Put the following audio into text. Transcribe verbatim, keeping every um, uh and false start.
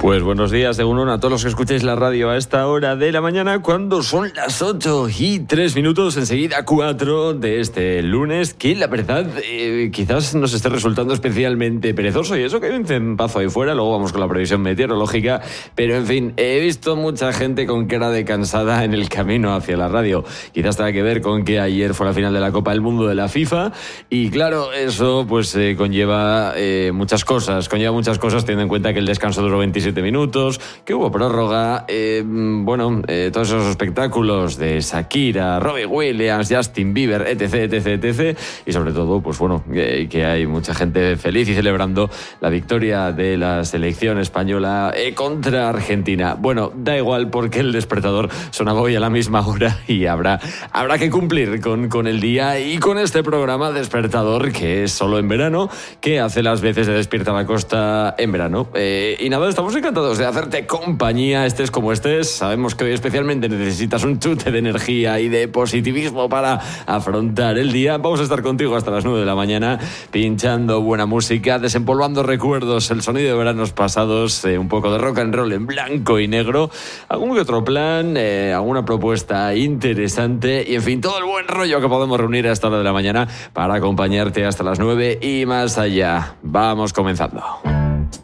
Pues buenos días, según uno, a todos los que escucháis la radio a esta hora de la mañana, cuando son las ocho y tres minutos, enseguida cuatro de este lunes, que la verdad eh, quizás nos esté resultando especialmente perezoso, y eso que hay un tempazo ahí fuera, luego vamos con la previsión meteorológica, pero en fin, he visto mucha gente con cara de cansada en el camino hacia la radio. Quizás tenga que ver con que ayer fue la final de la Copa del Mundo de la FIFA, y claro, eso pues eh, conlleva eh, muchas cosas, conlleva muchas cosas teniendo en cuenta que el descanso duró veintisiete minutos, que hubo prórroga, eh, bueno, eh, todos esos espectáculos de Shakira, Robbie Williams, Justin Bieber, etc, etc, etc, y sobre todo, pues bueno, que, que hay mucha gente feliz y celebrando la victoria de la selección española eh, contra Argentina. Bueno, da igual porque el despertador sonaba hoy a la misma hora y habrá, habrá que cumplir con, con el día y con este programa despertador que es solo en verano, que hace las veces de Despierta la Costa en verano. Eh, y nada, estamos encantados de hacerte compañía, estés como estés. Sabemos que hoy especialmente necesitas un chute de energía y de positivismo para afrontar el día. Vamos a estar contigo hasta las nueve de la mañana, pinchando buena música, desempolvando recuerdos, el sonido de veranos pasados, eh, un poco de rock and roll en blanco y negro, algún que otro plan, eh, alguna propuesta interesante y, en fin, todo el buen rollo que podemos reunir a esta hora de la mañana para acompañarte hasta las nueve y más allá. Vamos comenzando.